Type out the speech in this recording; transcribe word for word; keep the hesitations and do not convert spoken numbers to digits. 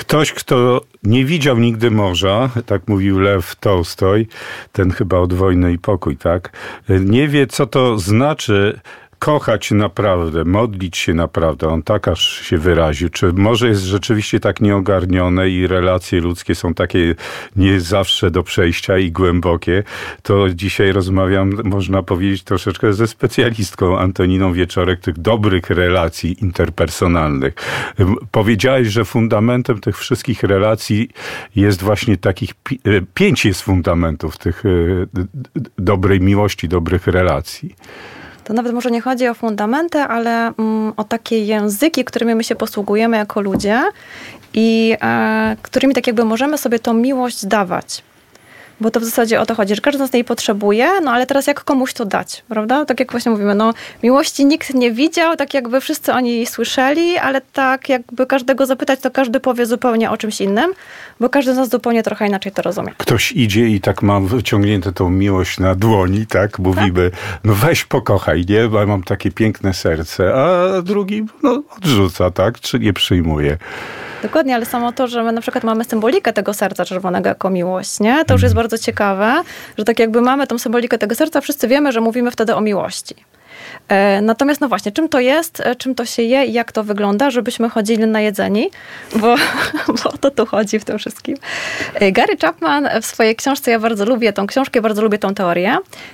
Ktoś, kto nie widział nigdy morza, tak mówił Lew Tolstoj, ten chyba Od wojny i pokój, tak? Nie wie, co to znaczy kochać naprawdę, modlić się naprawdę. On tak aż się wyraził. Czy morze jest rzeczywiście tak nieogarnione i relacje ludzkie są takie nie zawsze do przejścia i głębokie, to dzisiaj rozmawiam, można powiedzieć, troszeczkę ze specjalistką Antoniną Wieczorek tych dobrych relacji interpersonalnych. Powiedziałeś, że fundamentem tych wszystkich relacji jest właśnie takich, pi- pięć jest fundamentów tych dobrej miłości, dobrych relacji. To nawet może nie chodzi o fundamenty, ale mm, o takie języki, którymi my się posługujemy jako ludzie i e, którymi tak jakby możemy sobie tą miłość dawać. Bo to w zasadzie o to chodzi, że każdy z nas jej potrzebuje, no ale teraz jak komuś to dać, prawda? Tak jak właśnie mówimy, no miłości nikt nie widział, tak jakby wszyscy o niej słyszeli, ale tak jakby każdego zapytać, to każdy powie zupełnie o czymś innym, bo każdy z nas zupełnie trochę inaczej to rozumie. Ktoś idzie i tak ma wyciągnięte tą miłość na dłoni, tak? Mówimy, tak? No weź pokochaj, nie? Bo ja mam takie piękne serce, a drugi no, odrzuca, tak? Czy nie przyjmuje. Dokładnie, ale samo to, że my na przykład mamy symbolikę tego serca czerwonego jako miłość, nie? To już jest bardzo ciekawe, że tak jakby mamy tą symbolikę tego serca, wszyscy wiemy, że mówimy wtedy o miłości. Natomiast no właśnie, czym to jest, czym to się je i jak to wygląda, żebyśmy chodzili najedzeni, bo, bo o to tu chodzi w tym wszystkim. Gary Chapman w swojej książce, ja bardzo lubię tą książkę, bardzo lubię tą teorię,